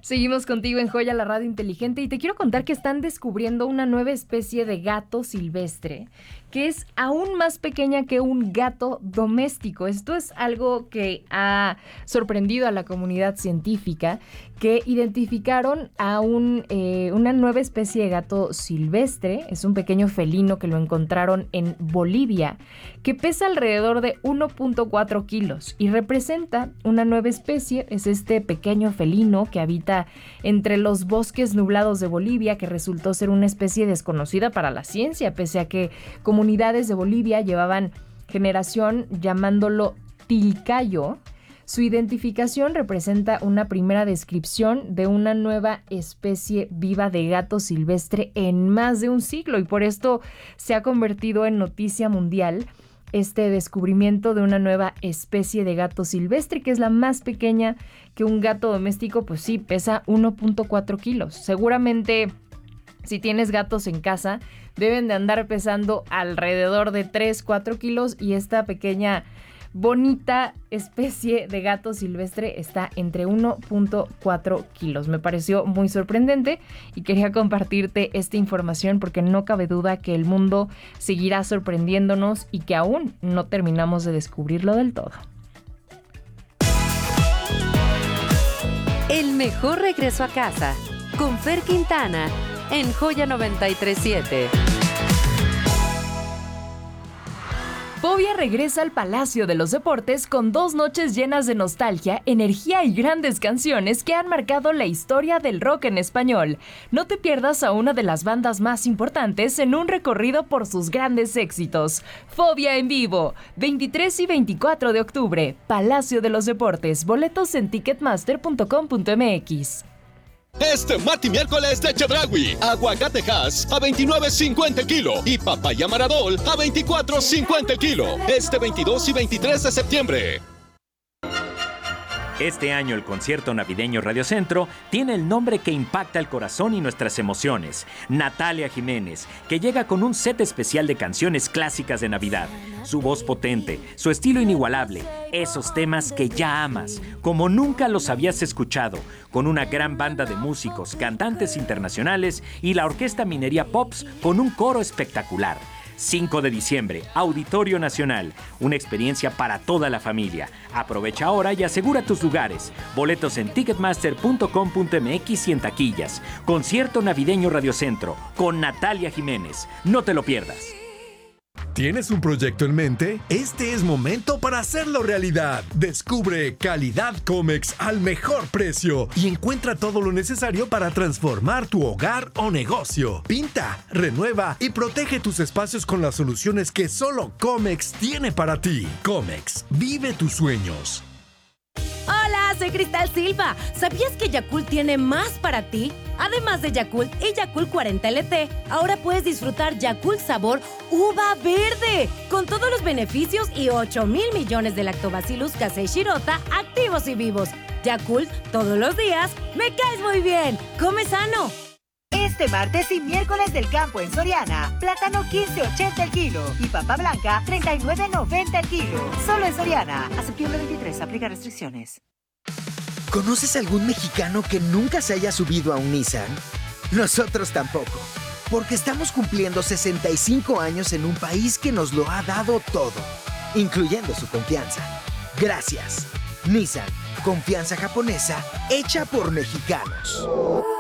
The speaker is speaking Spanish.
Seguimos contigo en Joya, la radio inteligente, y te quiero contar que están descubriendo una nueva especie de gato silvestre que es aún más pequeña que un gato doméstico. Esto es algo que ha sorprendido a la comunidad científica, que identificaron a una nueva especie de gato silvestre. Es un pequeño felino que lo encontraron en Bolivia, que pesa alrededor de 1.4 kilos y representa una nueva especie. Es este pequeño felino que habita entre los bosques nublados de Bolivia, que resultó ser una especie desconocida para la ciencia, pese a que comunidades de Bolivia llevaban generación llamándolo tilcayo. Su identificación representa una primera descripción de una nueva especie viva de gato silvestre en más de un siglo, y por esto se ha convertido en noticia mundial este descubrimiento de una nueva especie de gato silvestre, que es la más pequeña que un gato doméstico. Pues sí, pesa 1.4 kilos. Seguramente, si tienes gatos en casa, deben de andar pesando alrededor de 3-4 kilos, y esta pequeña, bonita especie de gato silvestre está entre 1.4 kilos. Me pareció muy sorprendente y quería compartirte esta información porque no cabe duda que el mundo seguirá sorprendiéndonos y que aún no terminamos de descubrirlo del todo. El mejor regreso a casa con Fer Quintana en Joya 93.7. Fobia regresa al Palacio de los Deportes con 2 noches llenas de nostalgia, energía y grandes canciones que han marcado la historia del rock en español. No te pierdas a una de las bandas más importantes en un recorrido por sus grandes éxitos. Fobia en vivo, 23 y 24 de octubre, Palacio de los Deportes. Boletos en ticketmaster.com.mx. Este martes y miércoles de Chedraui, aguacate Hass a $29.50 el kilo y papaya Maradol a $24.50 el kilo. Este 22 y 23 de septiembre. Este año el concierto navideño Radio Centro tiene el nombre que impacta el corazón y nuestras emociones. Natalia Jiménez, que llega con un set especial de canciones clásicas de Navidad. Su voz potente, su estilo inigualable, esos temas que ya amas, como nunca los habías escuchado, con una gran banda de músicos, cantantes internacionales y la Orquesta Minería Pops con un coro espectacular. 5 de diciembre, Auditorio Nacional, una experiencia para toda la familia. Aprovecha ahora y asegura tus lugares. Boletos en ticketmaster.com.mx y en taquillas. Concierto navideño Radio Centro con Natalia Jiménez. No te lo pierdas. ¿Tienes un proyecto en mente? Este es momento para hacerlo realidad. Descubre calidad Comex al mejor precio y encuentra todo lo necesario para transformar tu hogar o negocio. Pinta, renueva y protege tus espacios con las soluciones que solo Comex tiene para ti. Comex, vive tus sueños. Hola, soy Cristal Silva. ¿Sabías que Yakult tiene más para ti? Además de Yakult y Yakult 40 LT, ahora puedes disfrutar Yakult sabor uva verde, con todos los beneficios y 8,000 millones de Lactobacillus casei shirota activos y vivos. Yakult, todos los días, me caes muy bien. ¡Come sano! Este martes y miércoles del campo en Soriana, plátano 15.80 el kilo y papa blanca 39.90 el kilo. Solo en Soriana. A septiembre 23 aplica restricciones. ¿Conoces algún mexicano que nunca se haya subido a un Nissan? Nosotros tampoco, porque estamos cumpliendo 65 años en un país que nos lo ha dado todo, incluyendo su confianza. Gracias. Nissan, confianza japonesa hecha por mexicanos.